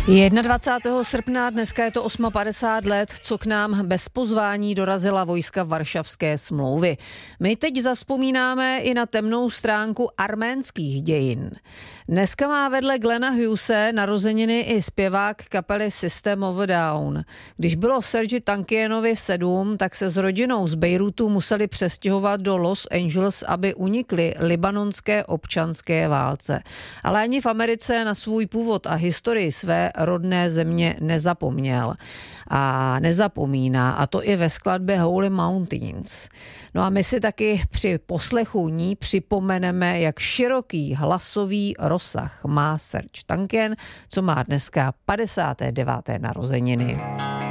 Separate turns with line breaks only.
21. srpna, dneska je to 58 let, co k nám bez pozvání dorazila vojska Varšavské smlouvy. My teď zavzpomínáme i na temnou stránku arménských dějin. Dneska má vedle Glena Hughese narozeniny i zpěvák kapely System of a Down. Když bylo Sergi Tankianovi 7, tak se s rodinou z Bejrutu museli přestěhovat do Los Angeles, aby unikli libanonské občanské válce. Ale ani v Americe na svůj původ a historii své rodné země nezapomněl a nezapomíná, a to i ve skladbě Holy Mountains. No a my si taky při poslechu ní připomeneme, jak široký hlasový rozsah má Serge Tankian, co má dneska 59. narozeniny.